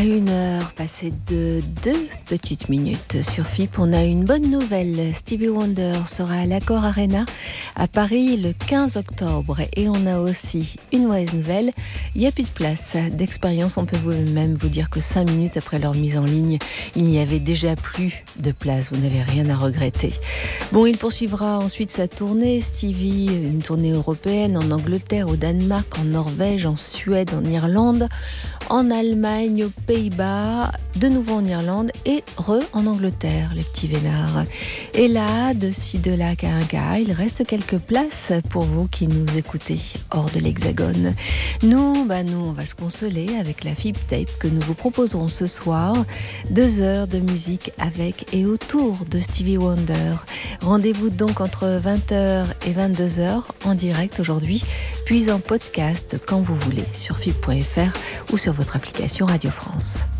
1h passée de 2 petites minutes sur FIP, on a une bonne nouvelle. Stevie Wonder sera à l'Accor Arena à Paris le 15 octobre. Et on a aussi une mauvaise nouvelle, il n'y a plus de place. D'expérience, on peut même vous dire que 5 minutes après leur mise en ligne, il n'y avait déjà plus de place. Vous n'avez rien à regretter. Bon, il poursuivra ensuite sa tournée, Stevie, une tournée européenne en Angleterre, au Danemark, en Norvège, en Suède, en Irlande, en Allemagne, aux Pays-Bas, de nouveau en Irlande et en Angleterre, les petits vénards. Et là, de ci, de là, qu'à un cas, il reste quelques places pour vous qui nous écoutez hors de l'Hexagone. Nous, on va se consoler avec la FIP Tape que nous vous proposerons ce soir. 2 heures de musique avec et autour de Stevie Wonder. Rendez-vous donc entre 20h et 22h en direct aujourd'hui, puis en podcast quand vous voulez sur FIP.fr ou sur votre application Radio France.